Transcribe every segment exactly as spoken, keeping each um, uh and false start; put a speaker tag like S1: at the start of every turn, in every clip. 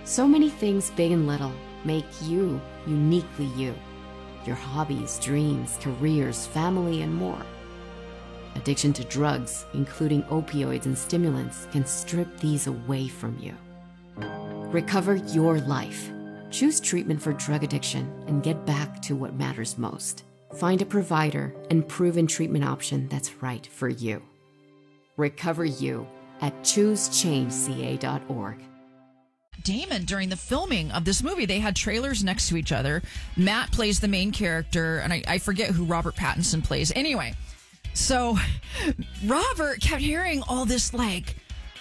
S1: So many things, big and little, make you uniquely you. Your hobbies, dreams, careers, family, and more. Addiction to drugs, including opioids and stimulants, can strip these away from you. Recover your life. Choose treatment for drug addiction and get back to what matters most. Find a provider and proven treatment option that's right for you. Recover you at choose change c a dot org.
S2: Damon, during the filming of this movie, they had trailers next to each other. Matt plays the main character, and I, I forget who Robert Pattinson plays. Anyway, so Robert kept hearing all this, like,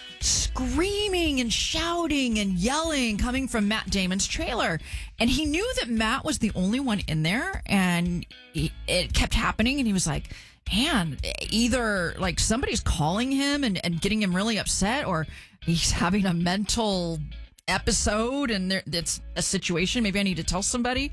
S2: screaming and shouting and yelling coming from Matt Damon's trailer. And he knew that Matt was the only one in there, and he, it kept happening, and he was like, man, either, like, somebody's calling him and, and getting him really upset, or he's having a mental episode and there, it's a situation. Maybe I need to tell somebody.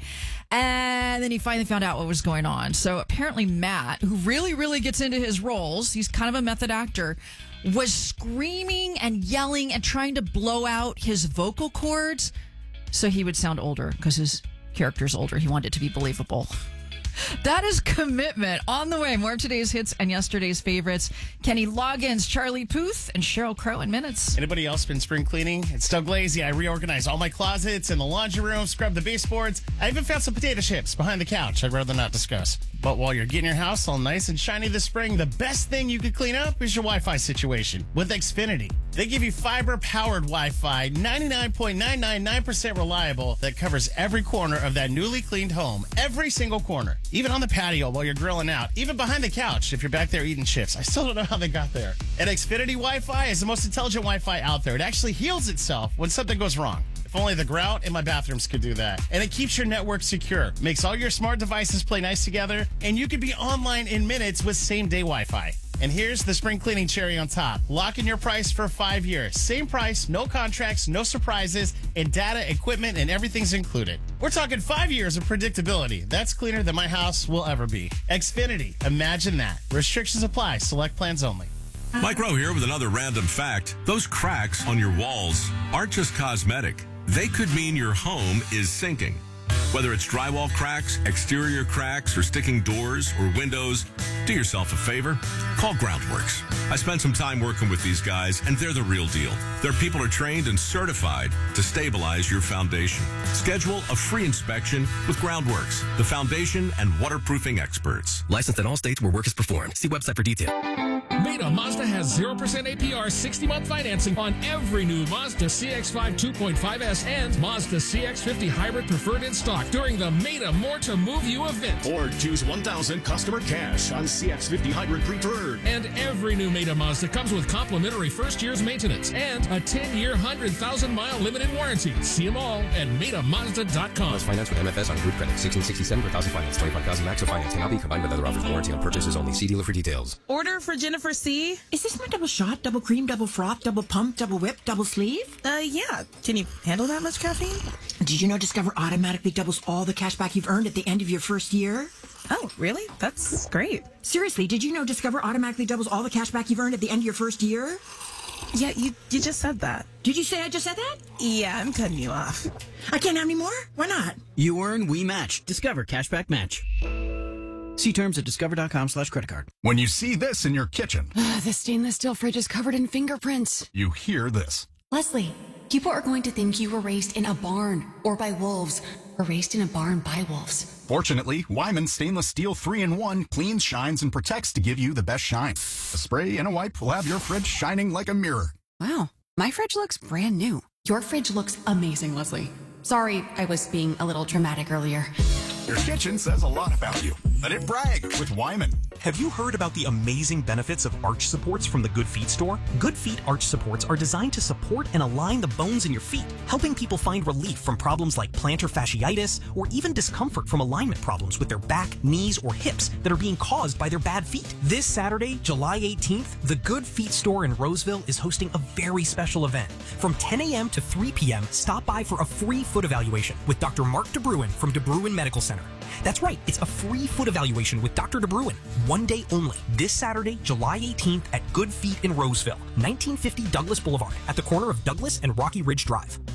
S2: And then he finally found out what was going on. So apparently Matt, who really, really gets into his roles, he's kind of a method actor, was screaming and yelling and trying to blow out his vocal cords so he would sound older because his character's older. He wanted it to be believable. That is commitment. On the way, more of today's hits and yesterday's favorites. Kenny Loggins, Charlie Puth, and Sheryl Crow in minutes.
S3: Anybody else been spring cleaning? It's Doug Lazy. I reorganized all my closets and the laundry room, scrubbed the baseboards. I even found some potato chips behind the couch I'd rather not discuss. But while you're getting your house all nice and shiny this spring, the best thing you could clean up is your Wi-Fi situation with Xfinity. They give you fiber-powered Wi-Fi, ninety-nine point nine nine nine percent reliable, that covers every corner of that newly cleaned home, every single corner. Even on the patio while you're grilling out, even behind the couch if you're back there eating chips. I still don't know how they got there. And Xfinity Wi-Fi is the most intelligent Wi-Fi out there. It actually heals itself when something goes wrong. If only the grout in my bathrooms could do that. And it keeps your network secure, makes all your smart devices play nice together, and you can be online in minutes with same-day Wi-Fi. And here's the spring cleaning cherry on top. Lock in your price for five years. Same price, no contracts, no surprises, and data, equipment, and everything's included. We're talking five years of predictability. That's cleaner than my house will ever be. Xfinity, imagine that. Restrictions apply. Select plans only.
S4: Mike Rowe here with another random fact. Those cracks on your walls aren't just cosmetic. They could mean your home is sinking. Whether it's drywall cracks, exterior cracks, or sticking doors or windows, do yourself a favor. Call Groundworks. I spent some time working with these guys, and they're the real deal. Their people are trained and certified to stabilize your foundation. Schedule a free inspection with Groundworks, the foundation and waterproofing experts.
S5: Licensed in all states where work is performed. See website for detail.
S6: Meta Mazda has zero percent A P R sixty-month financing on every new Mazda C X five two point five S and Mazda C X fifty Hybrid Preferred in stock during the Meta More to Move You event.
S7: Or choose one thousand customer cash on C X fifty Hybrid Preferred.
S6: And every new Meta Mazda comes with complimentary first year's maintenance and a ten-year, one hundred thousand mile limited warranty. See them all at Meta Mazda dot com.
S5: Plus finance with M F S on group credit. sixteen sixty-seven per thousand finance. twenty-five thousand max of finance. Cannot be combined with other offers. Warranty on purchases only. See dealer for details.
S8: Order for Jennifer C.
S9: Is this my double shot, double cream, double froth, double pump, double whip, double sleeve?
S8: Uh, yeah. Can you handle that much caffeine?
S9: Did you know Discover automatically doubles all the cash back you've earned at the end of your first year?
S8: Oh, really? That's great.
S9: Seriously, did you know Discover automatically doubles all the cash back you've earned at the end of your first year?
S8: Yeah, you, you just said that.
S9: Did you say I just said that?
S8: Yeah, I'm cutting you off.
S9: I can't have any more? Why not?
S10: You earn, we match. Discover Cashback Match. See terms at discover.com slash credit card.
S11: When you see this in your kitchen,
S1: The stainless steel fridge is covered in fingerprints.
S11: you hear this.
S12: Leslie, people are going to think you were raised in a barn or by wolves or raised in a barn by wolves.
S11: Fortunately, Wyman Stainless Steel three in one cleans, shines, and protects to give you the best shine. A spray and a wipe will have your fridge shining like a mirror.
S12: Wow, my fridge looks brand new. Your fridge looks amazing, Leslie. Sorry, I was being a little dramatic earlier.
S11: Your kitchen says a lot about you. Let it brag with Wyman.
S13: Have you heard about the amazing benefits of arch supports from the Good Feet store? Good Feet arch supports are designed to support and align the bones in your feet, helping people find relief from problems like plantar fasciitis or even discomfort from alignment problems with their back, knees, or hips that are being caused by their bad feet. This Saturday, July eighteenth, the Good Feet store in Roseville is hosting a very special event. From ten a.m. to three p.m., stop by for a free foot evaluation with Doctor Mark DeBruin from DeBruin Medical Center. That's right, it's a free foot evaluation with Doctor DeBruin. One day only. This Saturday, July eighteenth at Good Feet in Roseville, nineteen fifty Douglas Boulevard, at the corner of Douglas and Rocky Ridge Drive.